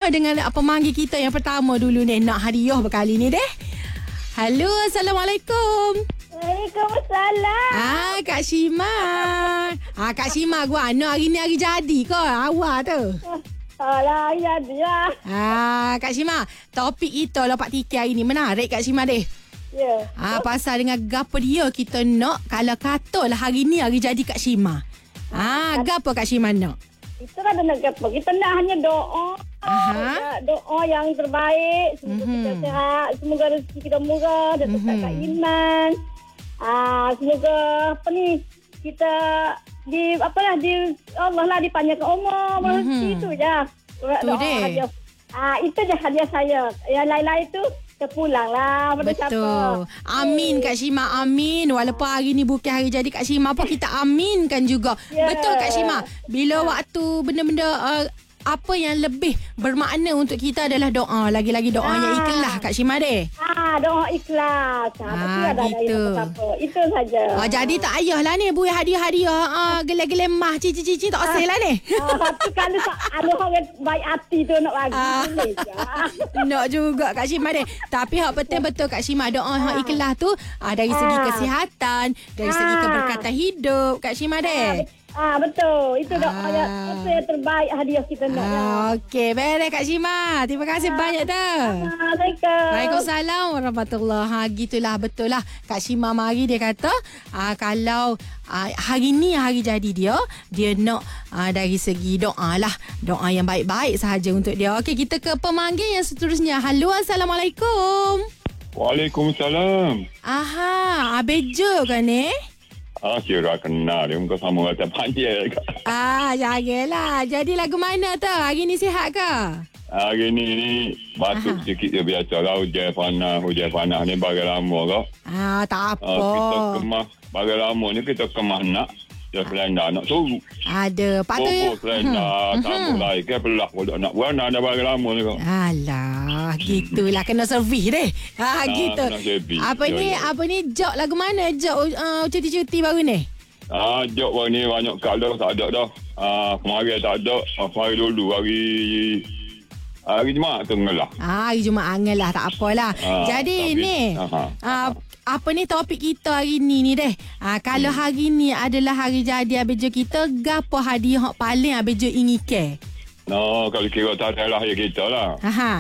dengan pemanggil kita yang pertama dulu ni. Nak hadiah berkali ni deh. Halo, Assalamualaikum. Waalaikumsalam. Kak Shima. Kak Shima gua hari ni hari jadi ke? Awal tu. Alah, ya dia. Kak Shima, topik kita Lopak Tiki hari ni menarik Kak Shima deh. Ya. Pasal dengan gapo dia kita nak kalau katalah hari ni hari jadi Kak Shima. Gapo Kak Shima nak? Kita ada nak apa? Kita nak hanya doa. Doa yang terbaik. Semoga kita sehat. Semoga rezeki kita murah dan tetap iman. Semoga kita di Allah lah dipanjangkan umur. Itu je. Tu deh. Itu je hadiah saya. Yang lain-lain tu kita pulang lah. Betul. Amin Kak Shima, amin. Walaupun hari ni bukan hari jadi Kak Shima, apa kita aminkan juga. Betul Kak Shima. Bila waktu benda-benda apa yang lebih bermakna untuk kita adalah doa. Lagi-lagi doa yang ikhlas Kak Shima deh. Doa ikhlas. Gitu. Itu saja. Jadi tak payahlah ni buat hadiah-hadiah gelai-gelai mah cici-cici tak asal lah ni. Tapi kalau ada orang baik hati tu nak bagi. Nak juga Kak Shima deh. Tapi hak betul-betul Kak Shima doa hak ikhlas tu dari segi kesihatan, dari segi keberkatan hidup Kak Shima deh. Betul. Itu doa yang terbaik hadiah kita nak. Okey, baik Kak Shima. Terima kasih banyak dah. Assalamualaikum. Waalaikumsalam warahmatullahi. Gitulah betul lah. Kak Shima mari dia kata kalau hari ni hari jadi dia nak dari segi doa lah. Doa yang baik-baik sahaja untuk dia. Okey, kita ke pemanggil yang seterusnya. Halo, Assalamualaikum. Waalaikumsalam. Bejo kan ni? Kira kenal dia muka sama kata panjang. Janganlah. Jadi lagu mana tu? Hari ni sihat ke? Hari ni batuk sikit je biasa lah. Hujan panas ni bagai lama ke. Tak apa. Kita kemah bagai lama ni kita kemah nak. Dia selendar nak suruh. Ada. Patut. Selendar. Tambah lain ke pelak. Kalau nak buat ada bagai lama ni ke. Alah. Gitulah. Kena servis deh. Gitu. Apa ni jok lagu mana? Jok cuti-cuti baru ni? Jok baru ni banyak kat dah. Tak ada dah. Kemarin tak ada. Hari dulu. Hari Jumaat tu ngelah. Hari Jumaat ngelah. Tak apalah. Jadi ni. Apa ni topik kita hari ni deh. Kalau hari ni adalah hari jadi abejo kita, gapo hadiah hak paling abejo inginkan? Kalau kira tak ada lah ya kita lah.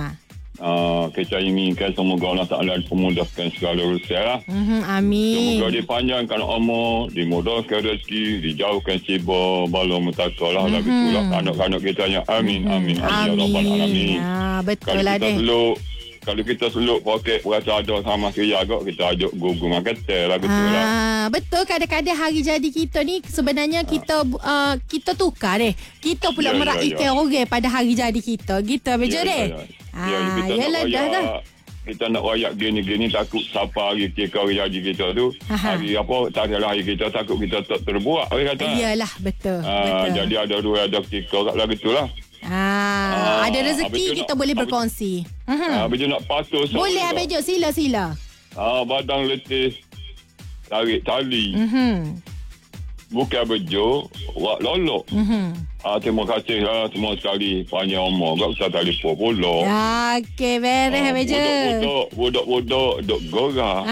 Kita inginkan semoga Allah Ta'ala memudahkan segala urusan lah. Amin. Semoga dipanjangkan umur, dimudahkan rezeki, dijauhkan ciba, bala metaka lah. Lagi itulah anak-anak kita yang amin. Amin. Ya Rabbal Alamin. Betul lah deh. Kalau kita seluk poket berasa ada sama sekali agak, kita ajak gugu makan teh lah. Betul. Kadang-kadang hari jadi kita ni sebenarnya kita tukar deh. Kita pula meraihkan orang pada hari jadi kita. Gitu bejo deh. Yalah dah. Kita nak rayak gini-gini takut siapa hari hari jadi kita tu. Hari apa tak ada hari kita takut kita tak terbuat. Iyalah betul. Jadi ada ketika kat lagu tu lah. Ada rezeki kita boleh berkongsi. Bejo nak patuh. Boleh Bejo, sila. Badang letih tarik tali. Bukan bejo, wak lolok. Terima kasih lah semua sekali. Panjang umur kat usah telefon pula. Okey, beres Bejo. Budak-budak duk gorah.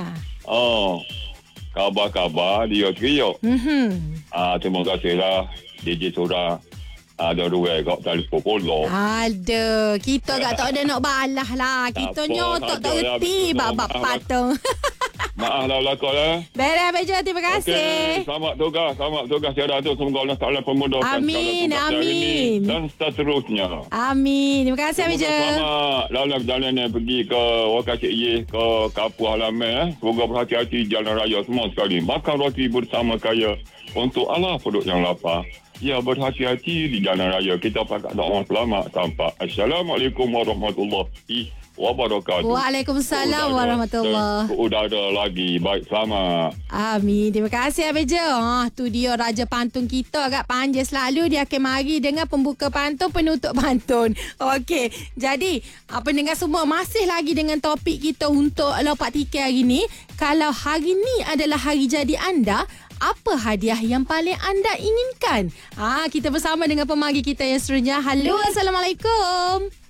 Kabar-kabar dia teriak. Terima kasih lah DJ Surah. Ada dua kat telefon pula. Ada. Kita tak ada nak balas lah. Kita nyotok tak reti bab patung. Maaf lah kau lah. Beres Bejo, terima kasih. Selamat tugas tiada tu. Semoga Allah Ta'ala pemudahkan. Amin. Dan seterusnya. Amin. Terima kasih Bejo. Selamat lalu perjalanan pergi ke Wakasik Ye, ke Kampung Halaman. Semoga berhati-hati jalan raya semua sekali. Makan roti bersama kaya untuk Allah perut yang lapar. Ya, berhati-hati di jalan raya. Kita pakai doa selamat sampai. Assalamualaikum warahmatullahi wabarakatuh. Waalaikumsalam warahmatullahi. Udah ada lagi. Baik, selamat. Amin. Terima kasih Abejo. Tu dia Raja Pantun kita kat Panjang selalu. Dia akan mari dengan pembuka pantun, penutup pantun. Okey. Jadi, pendengar semua masih lagi dengan topik kita untuk Lopak Tiki hari ni. Kalau hari ni adalah hari jadi anda, apa hadiah yang paling anda inginkan? Kita bersama dengan pemanggil kita yang seterusnya. Halo, Assalamualaikum.